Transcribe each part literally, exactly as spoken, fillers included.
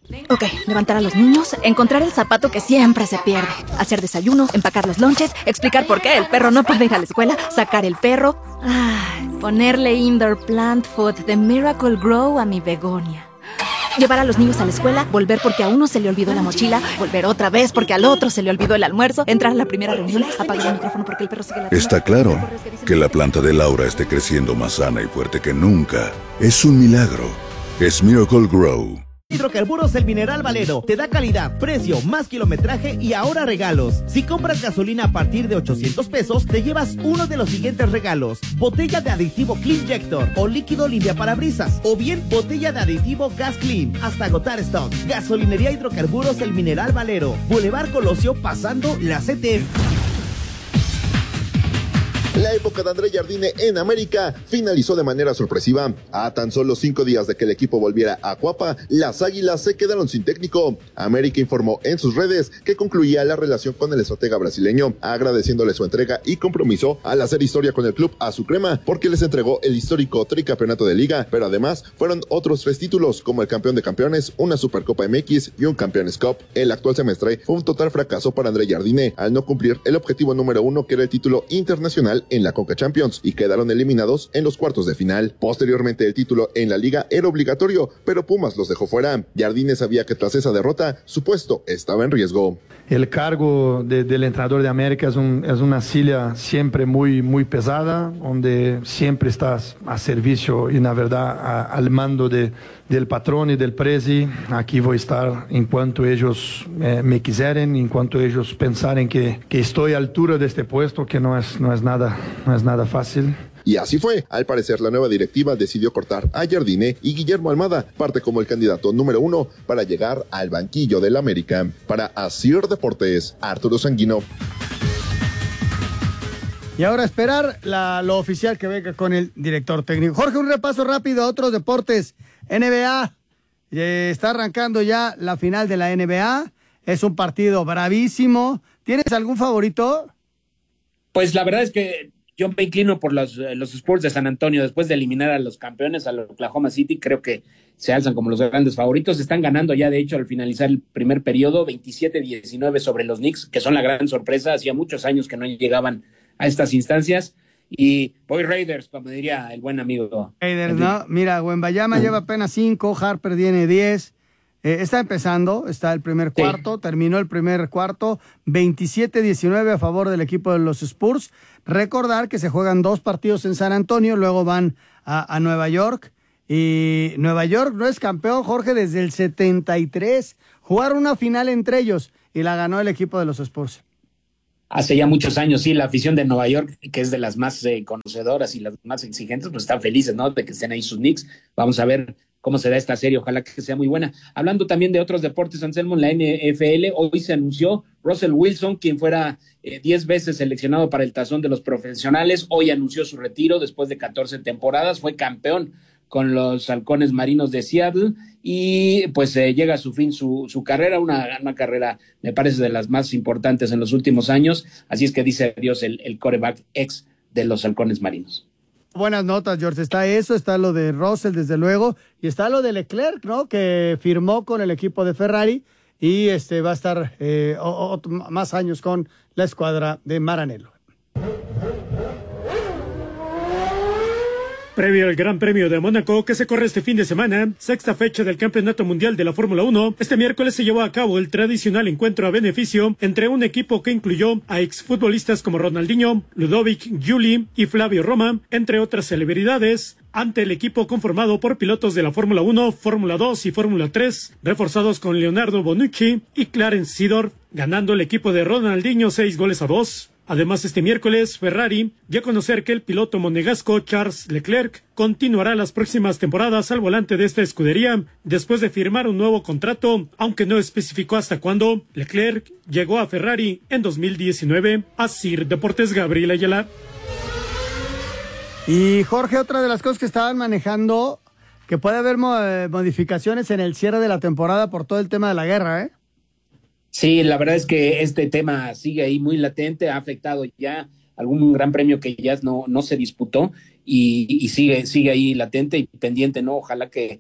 Ok, levantar a los niños, encontrar el zapato que siempre se pierde, hacer desayuno, empacar los lonches, explicar por qué el perro no puede ir a la escuela, sacar el perro, ay, ponerle indoor plant food de Miracle Grow a mi begonia. Llevar a los niños a la escuela, volver porque a uno se le olvidó la mochila, volver otra vez porque al otro se le olvidó el almuerzo, entrar a la primera reunión, apagar el micrófono porque el perro sigue la... Está claro que la planta de Laura esté creciendo más sana y fuerte que nunca. Es un milagro. Es Miracle Grow. Hidrocarburos El Mineral Valero te da calidad, precio, más kilometraje y ahora regalos. Si compras gasolina a partir de ochocientos pesos, te llevas uno de los siguientes regalos: botella de aditivo Cleanjector o líquido limpiaparabrisas, o bien botella de aditivo Gas Clean hasta agotar stock. Gasolinería Hidrocarburos El Mineral Valero, Boulevard Colosio pasando la C T. La época de André Jardine en América finalizó de manera sorpresiva. A tan solo cinco días de que el equipo volviera a Cuapa, las Águilas se quedaron sin técnico. América informó en sus redes que concluía la relación con el estratega brasileño, agradeciéndole su entrega y compromiso al hacer historia con el club Azucrema, porque les entregó el histórico tricampeonato de liga, pero además fueron otros tres títulos, como el campeón de campeones, una Supercopa M X y un Campeones Cup. El actual semestre fue un total fracaso para André Jardine, al no cumplir el objetivo número uno, que era el título internacional en la Conca Champions, y quedaron eliminados en los cuartos de final. Posteriormente, el título en la liga era obligatorio, pero Pumas los dejó fuera. Jardine sabía que tras esa derrota, su puesto estaba en riesgo. El cargo de, del entrenador de América es, un, es una silla siempre muy, muy pesada, donde siempre estás a servicio y, la verdad, a, al mando de, del patrón y del presi. Aquí voy a estar en cuanto ellos eh, me quisieren, en cuanto ellos pensaren que, que estoy a altura de este puesto, que no es, no es nada, no es nada fácil. Y así fue. Al parecer, la nueva directiva decidió cortar a Jardine, y Guillermo Almada parte como el candidato número uno para llegar al banquillo del América. Para Asir Deportes, Arturo Sanguino. Y ahora esperar la, lo oficial que venga con el director técnico. Jorge, un repaso rápido a otros deportes. N B A, eh, está arrancando ya la final de la N B A. Es un partido bravísimo. ¿Tienes algún favorito? Pues la verdad es que yo me inclino por los, los Spurs de San Antonio. Después de eliminar a los campeones, a los Oklahoma City, creo que se alzan como los grandes favoritos. Están ganando ya, de hecho, al finalizar el primer periodo, veintisiete diecinueve sobre los Knicks, que son la gran sorpresa. Hacía muchos años que no llegaban a estas instancias. Y voy Raiders, como diría el buen amigo. Raiders, ¿no? Mira, Wembayama uh. lleva apenas cinco, Harper tiene diez. Eh, está empezando, está el primer cuarto, sí. Terminó el primer cuarto, veintisiete diecinueve a favor del equipo de los Spurs. Recordar que se juegan dos partidos en San Antonio, luego van a, a Nueva York. Y Nueva York no es campeón, Jorge, desde el setenta y tres. Jugaron una final entre ellos y la ganó el equipo de los Spurs. Hace ya muchos años, sí, la afición de Nueva York, que es de las más eh, conocedoras y las más exigentes, pues están felices, ¿no?, de que estén ahí sus Knicks. Vamos a ver cómo será esta serie, ojalá que sea muy buena. Hablando también de otros deportes, Anselmo, en la N F L, hoy se anunció Russell Wilson, quien fuera eh, diez veces seleccionado para el tazón de los profesionales, hoy anunció su retiro después de catorce temporadas, fue campeón con los Halcones Marinos de Seattle, y pues eh, llega a su fin su, su carrera, una, una carrera, me parece, de las más importantes en los últimos años, así es que dice adiós el, el quarterback ex de los Halcones Marinos. Buenas notas, George. Está eso, está lo de Russell, desde luego, y está lo de Leclerc, ¿no?, que firmó con el equipo de Ferrari y este va a estar eh, o, o, más años con la escuadra de Maranello. Previo al Gran Premio de Mónaco, que se corre este fin de semana, sexta fecha del Campeonato Mundial de la Fórmula uno, este miércoles se llevó a cabo el tradicional encuentro a beneficio entre un equipo que incluyó a exfutbolistas como Ronaldinho, Ludovic Giuli y Flavio Roma, entre otras celebridades, ante el equipo conformado por pilotos de la Fórmula uno, Fórmula dos y Fórmula tres, reforzados con Leonardo Bonucci y Clarence Seedorf, ganando el equipo de Ronaldinho seis goles a dos. Además, este miércoles, Ferrari dio a conocer que el piloto monegasco Charles Leclerc continuará las próximas temporadas al volante de esta escudería después de firmar un nuevo contrato, aunque no especificó hasta cuándo. Leclerc llegó a Ferrari en dos mil diecinueve. Asir Deportes, Gabriel Ayala. Y Jorge, otra de las cosas que estaban manejando, que puede haber modificaciones en el cierre de la temporada por todo el tema de la guerra, ¿eh? Sí, la verdad es que este tema sigue ahí muy latente, ha afectado ya algún gran premio que ya no, no se disputó y, y sigue, sigue ahí latente y pendiente, ¿no? Ojalá que,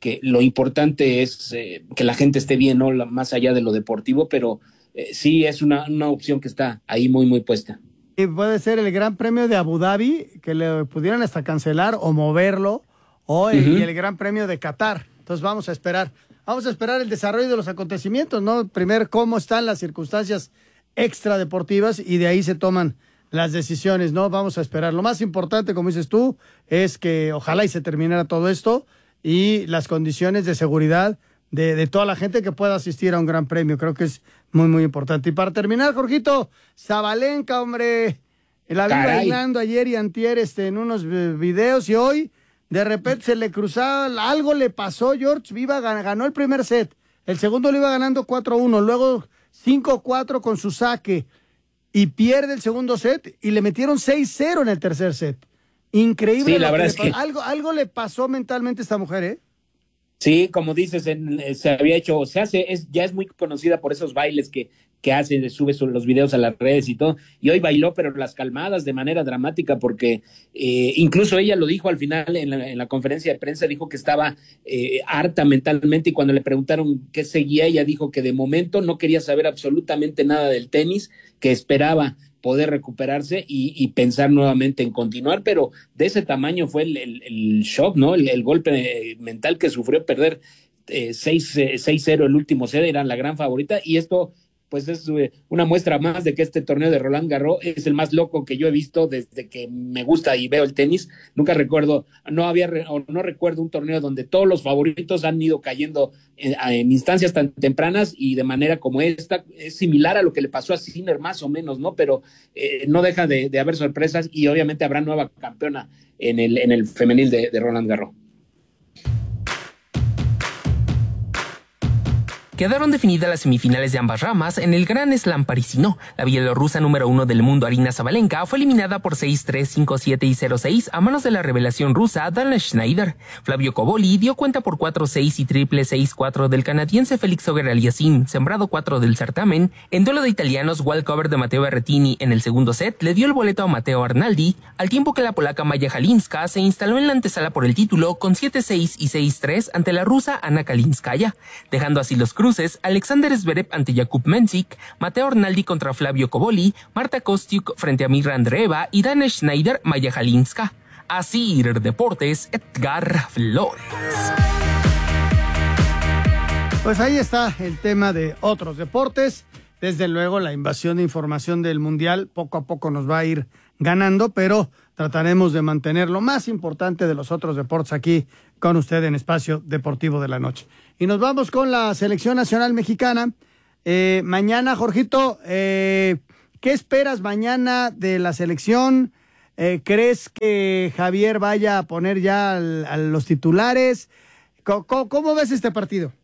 que lo importante es eh, que la gente esté bien, ¿no? La, más allá de lo deportivo, pero eh, sí es una, una opción que está ahí muy, muy puesta. Y puede ser el Gran Premio de Abu Dhabi, que le pudieran hasta cancelar o moverlo, o el, uh-huh. y el Gran Premio de Qatar. Entonces vamos a esperar. Vamos a esperar el desarrollo de los acontecimientos, ¿no? Primero, cómo están las circunstancias extradeportivas y de ahí se toman las decisiones, ¿no? Vamos a esperar. Lo más importante, como dices tú, es que ojalá y se terminara todo esto y las condiciones de seguridad de, de toda la gente que pueda asistir a un Gran Premio. Creo que es muy, muy importante. Y para terminar, Jorgito, Sabalenka, hombre, la vi bailando ayer y antier este, en unos videos y hoy de repente se le cruzaba, algo le pasó, George, Viva ganó el primer set, el segundo lo iba ganando cuatro uno, luego cinco cuatro con su saque y pierde el segundo set y le metieron seis cero en el tercer set. Increíble. Sí, la verdad es que... algo, algo le pasó mentalmente a esta mujer, ¿eh? Sí, como dices, en, se había hecho, se hace, es, ya es muy conocida por esos bailes que, que hace, sube los videos a las redes y todo, y hoy bailó, pero las calmadas de manera dramática, porque eh, incluso ella lo dijo al final en la, en la conferencia de prensa, dijo que estaba eh, harta mentalmente, y cuando le preguntaron qué seguía, ella dijo que de momento no quería saber absolutamente nada del tenis, que esperaba poder recuperarse y, y pensar nuevamente en continuar, pero de ese tamaño fue el, el, el shock, ¿no? El, el golpe mental que sufrió, perder eh, seis cero el último set, era la gran favorita, y esto pues es eh, una muestra más de que este torneo de Roland Garros es el más loco que yo he visto desde que me gusta y veo el tenis. Nunca recuerdo, no había o no recuerdo un torneo donde todos los favoritos han ido cayendo en, en instancias tan tempranas y de manera como esta. Es similar a lo que le pasó a Sinner más o menos, ¿no? Pero eh, no deja de, de haber sorpresas y obviamente habrá nueva campeona en el, en el femenil de, de Roland Garros. Quedaron definidas las semifinales de ambas ramas en el Gran Slam parisino. La bielorrusa número uno del mundo, Aryna Sabalenka, fue eliminada por seis tres, cinco siete y cero seis a manos de la revelación rusa Dana Schneider. Flavio Cobolli dio cuenta por cuatro seis y triple seis cuatro del canadiense Félix Auger-Aliassime, sembrado cuatro del certamen. En duelo de italianos, walkover de Matteo Berrettini en el segundo set le dio el boleto a Matteo Arnaldi, al tiempo que la polaca Maja Halinska se instaló en la antesala por el título con siete seis y seis tres ante la rusa Anna Kalinskaya, dejando así los cruces Alexander Zverev ante Jakub Mensik, Matteo Arnaldi contra Flavio Cobolli, Marta Kostiuk frente a Mirra Andreeva y Dana Schneider, Maja Halinska. Así Deportes, Edgar Flores. Pues ahí está el tema de otros deportes. Desde luego la invasión de información del Mundial poco a poco nos va a ir ganando, pero trataremos de mantener lo más importante de los otros deportes aquí con usted en Espacio Deportivo de la Noche. Y nos vamos con la Selección Nacional Mexicana. Eh, mañana, Jorgito, eh, ¿qué esperas mañana de la selección? Eh, ¿Crees que Javier vaya a poner ya al, a los titulares? ¿Cómo, cómo, cómo ves este partido?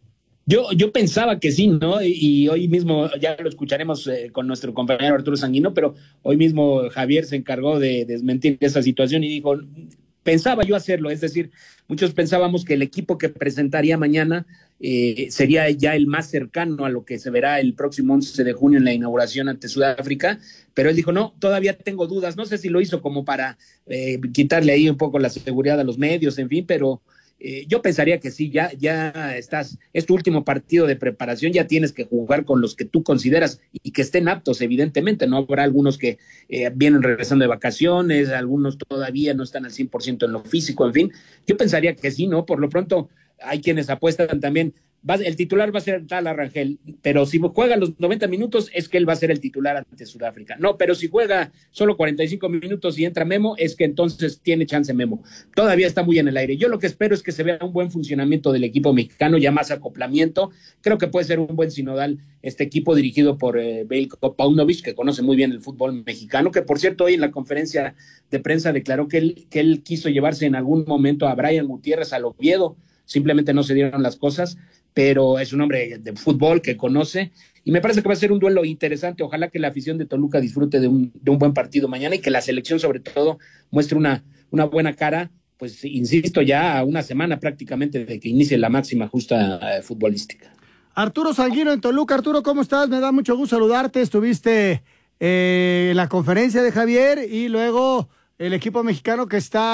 Yo, yo pensaba que sí, ¿no? Y, y hoy mismo ya lo escucharemos eh, con nuestro compañero Arturo Sanguino, pero hoy mismo Javier se encargó de desmentir esa situación y dijo, pensaba yo hacerlo, es decir, muchos pensábamos que el equipo que presentaría mañana eh, sería ya el más cercano a lo que se verá el próximo once de junio en la inauguración ante Sudáfrica, pero él dijo, no, todavía tengo dudas, no sé si lo hizo como para eh, quitarle ahí un poco la seguridad a los medios, en fin, pero Eh, yo pensaría que sí, ya, ya estás, es tu último partido de preparación, ya tienes que jugar con los que tú consideras y que estén aptos, evidentemente, no habrá algunos que eh, vienen regresando de vacaciones, algunos todavía no están al cien por ciento en lo físico, en fin, yo pensaría que sí, ¿no? Por lo pronto hay quienes apuestan también, va, el titular va a ser Tal Rangel, pero si juega los noventa minutos es que él va a ser el titular ante Sudáfrica, no, pero si juega solo cuarenta y cinco minutos y entra Memo, es que entonces tiene chance Memo, todavía está muy en el aire. Yo lo que espero es que se vea un buen funcionamiento del equipo mexicano, ya más acoplamiento, creo que puede ser un buen sinodal este equipo dirigido por eh, Veljko Paunovic, que conoce muy bien el fútbol mexicano, que por cierto hoy en la conferencia de prensa declaró que él, que él quiso llevarse en algún momento a Brian Gutiérrez al Oviedo, simplemente no se dieron las cosas, pero es un hombre de fútbol que conoce, y me parece que va a ser un duelo interesante. Ojalá que la afición de Toluca disfrute de un, de un buen partido mañana y que la selección sobre todo muestre una, una buena cara, pues insisto, ya a una semana prácticamente de que inicie la máxima justa eh, futbolística. Arturo Sanguino en Toluca. Arturo, ¿cómo estás? Me da mucho gusto saludarte. Estuviste eh, en la conferencia de Javier y luego el equipo mexicano que está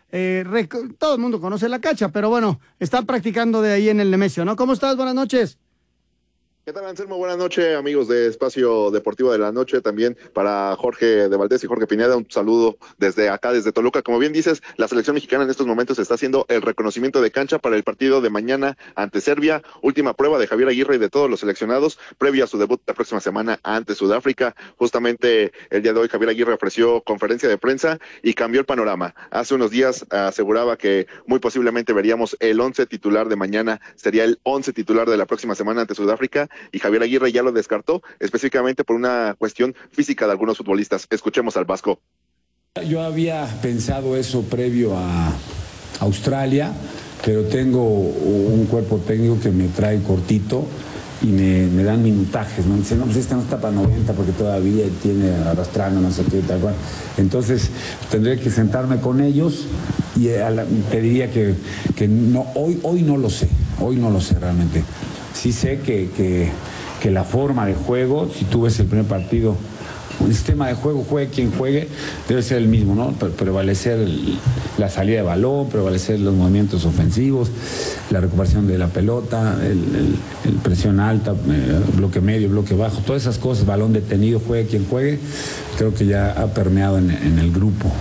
eh, rec- todo el mundo conoce la cancha, pero bueno, están practicando de ahí en el Nemesio, ¿no? ¿Cómo estás? Buenas noches. ¿Qué tal, Anselmo? Buenas noches, amigos de Espacio Deportivo de la Noche, también para Jorge de Valdés y Jorge Pineda, un saludo desde acá, desde Toluca. Como bien dices, la selección mexicana en estos momentos está haciendo el reconocimiento de cancha para el partido de mañana ante Serbia, última prueba de Javier Aguirre y de todos los seleccionados, previa a su debut la próxima semana ante Sudáfrica. Justamente el día de hoy Javier Aguirre ofreció conferencia de prensa y cambió el panorama. Hace unos días aseguraba que muy posiblemente veríamos el once titular de mañana, sería el once titular de la próxima semana ante Sudáfrica, y Javier Aguirre ya lo descartó, específicamente por una cuestión física de algunos futbolistas. Escuchemos al Vasco. Yo había pensado eso previo a Australia, pero tengo un cuerpo técnico que me trae cortito y me, me dan minutajes, ¿no? Dicen, no, pues este no está para noventa porque todavía tiene arrastrando, no sé qué, tal cual. Entonces tendré que sentarme con ellos y a la, pediría que, que no, hoy, hoy no lo sé, hoy no lo sé realmente. Sí sé que, que, que la forma de juego, si tú ves el primer partido, un sistema de juego, juegue quien juegue, debe ser el mismo, ¿no? Pre- prevalecer el, la salida de balón, prevalecer los movimientos ofensivos, la recuperación de la pelota, el, el, el presión alta, eh, bloque medio, bloque bajo, todas esas cosas, balón detenido, juegue quien juegue, creo que ya ha permeado en, en el grupo.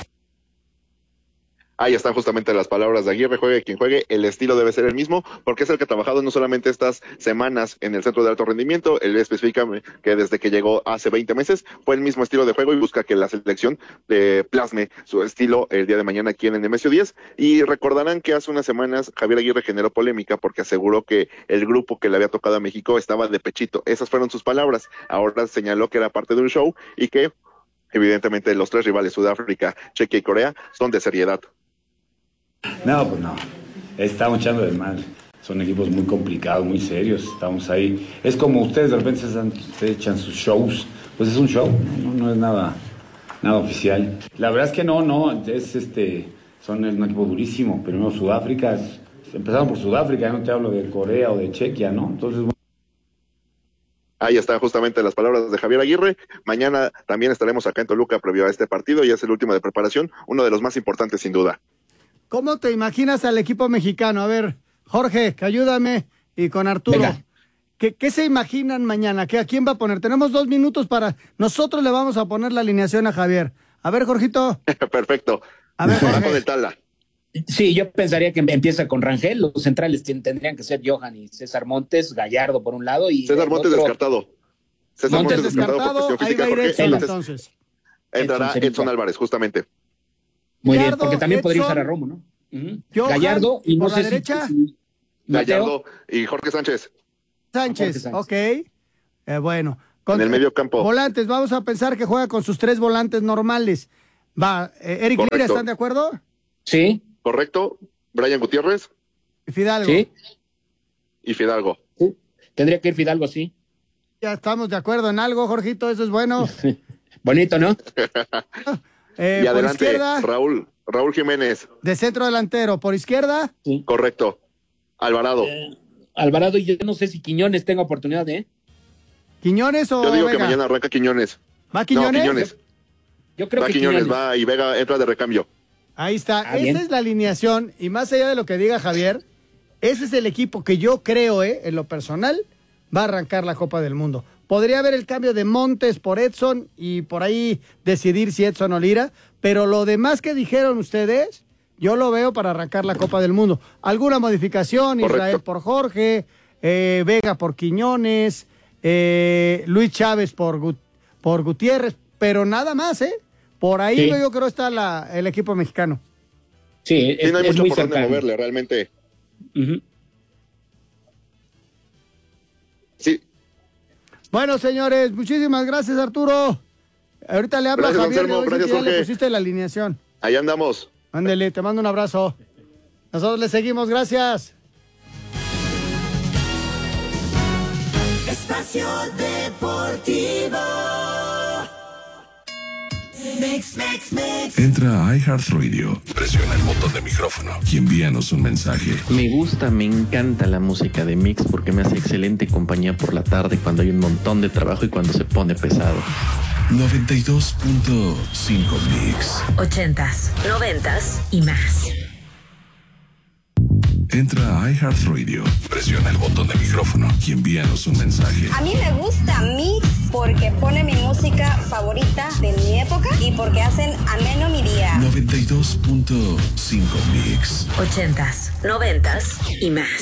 Ahí están justamente las palabras de Aguirre, juegue quien juegue, el estilo debe ser el mismo, porque es el que ha trabajado no solamente estas semanas en el centro de alto rendimiento, él especifica que desde que llegó hace veinte meses fue el mismo estilo de juego y busca que la selección eh, plasme su estilo el día de mañana aquí en el Nemesio diez, y recordarán que hace unas semanas Javier Aguirre generó polémica porque aseguró que el grupo que le había tocado a México estaba de pechito, esas fueron sus palabras, ahora señaló que era parte de un show y que evidentemente los tres rivales, Sudáfrica, Chequia y Corea, son de seriedad. No, pues no, estamos echando de mal. Son equipos muy complicados, muy serios, estamos ahí. Es como ustedes de repente se, dan, se echan sus shows, pues es un show, no, no es nada, nada oficial. La verdad es que no, no, es este, son un equipo durísimo. Primero Sudáfrica, empezaron por Sudáfrica, no te hablo de Corea o de Chequia, ¿no? Entonces, bueno. Ahí están justamente las palabras de Javier Aguirre. Mañana también estaremos acá en Toluca previo a este partido y es el último de preparación, uno de los más importantes sin duda. ¿Cómo te imaginas al equipo mexicano? A ver, Jorge, que ayúdame, y con Arturo. ¿Qué, ¿Qué se imaginan mañana? ¿Qué, ¿A quién va a poner? Tenemos dos minutos para... Nosotros le vamos a poner la alineación a Javier. A ver, Jorgito. Perfecto. A ver, Jorge. Con el Tala. Sí, yo pensaría que empieza con Rangel. Los centrales tendrían que ser Johan y César Montes, Gallardo por un lado y... César Montes otro... descartado. César Montes, Montes descartado, descartado por cuestión física. Ahí va Edson, entonces. Entrará Edson, Edson Álvarez, justamente. Muy Gallardo, bien, porque también Edson, podría usar a Romo, ¿no? Uh-huh. Johan, Gallardo y no sé derecha, si, si Gallardo y Jorge Sánchez. Sánchez, Sánchez. ok. Eh, bueno. Con, en el medio campo. Volantes, vamos a pensar que juega con sus tres volantes normales. Va, eh, Eric Correcto. Lira, ¿están de acuerdo? Sí. Correcto. Brian Gutiérrez. Y Fidalgo. Sí. Y Fidalgo. Sí. Tendría que ir Fidalgo, sí. Ya estamos de acuerdo en algo, Jorgito, eso es bueno. Bonito, ¿no? eh, y por adelante, izquierda, Raúl. Raúl Jiménez. De centro delantero, por izquierda. Sí. Correcto. Alvarado. Eh, Alvarado, y yo no sé si Quiñones tenga oportunidad, ¿eh? ¿Quiñones o Yo digo Vega? que mañana arranca Quiñones. ¿Va Quiñones? No, Quiñones. Yo creo va que Quiñones, Quiñones va y Vega entra de recambio. Ahí está. Ah, esa bien. es la alineación. Y más allá de lo que diga Javier, ese es el equipo que yo creo, ¿eh? En lo personal, va a arrancar la Copa del Mundo. Podría haber el cambio de Montes por Edson y por ahí decidir si Edson o Lira, pero lo demás que dijeron ustedes, yo lo veo para arrancar la Copa del Mundo. Alguna modificación, Correcto. Israel por Jorge, eh, Vega por Quiñones, eh, Luis Chávez por, Gut- por Gutiérrez, pero nada más, ¿eh? Por ahí Sí. yo creo está la, el equipo mexicano. Sí, es, Sí, no hay es mucho muy por dónde cercano. moverle, realmente. Uh-huh. Sí. Bueno, señores, muchísimas gracias, Arturo. Ahorita le habla Gracias, a Javier, Anselmo, le voy a decir gracias, que ya le Jorge. pusiste la alineación. Ahí andamos. Ándele, te mando un abrazo. Nosotros le seguimos, gracias. Espacio Deportivo. Mix, mix, mix. Entra a iHeartRadio, presiona el botón de micrófono y envíanos un mensaje. Me gusta, me encanta la música de Mix porque me hace excelente compañía por la tarde cuando hay un montón de trabajo y cuando se pone pesado. noventa y dos punto cinco Mix. Ochentas, noventas y más. Entra a iHeartRadio, presiona el botón de micrófono y envíanos un mensaje. A mí me gusta Mix porque pone mi música favorita de mi época y porque hacen ameno mi día. noventa y dos punto cinco Mix. Ochentas, noventas y más.